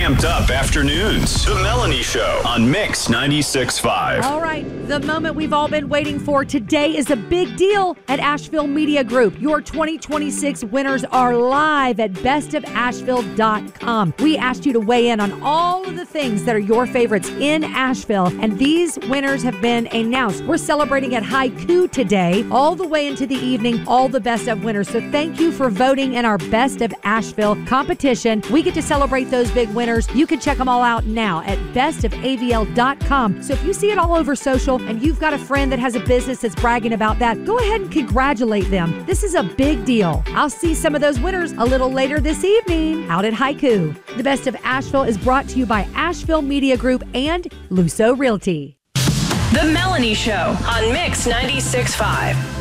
amped up afternoons. The Melanie Show on Mix 96.5. All right, the moment we've all been waiting for. Today is a big deal at Asheville Media Group. Your 2026 winners are live at bestofasheville.com. We asked you to weigh in on all of the things that are your favorites in Asheville, and these winners have been announced. We're celebrating at Haiku today, all the way into the evening, all the best of winners. So thank you for voting in our Best of Asheville competition. We get to celebrate those big winners. You can check them all out now at bestofavl.com. So if you see it all over social and you've got a friend that has a business that's bragging about that, go ahead and congratulate them. This is a big deal. I'll see some of those winners a little later this evening out at Haiku. The Best of Asheville is brought to you by Asheville Media Group and Luso Realty. The Melanie Show on Mix 96.5.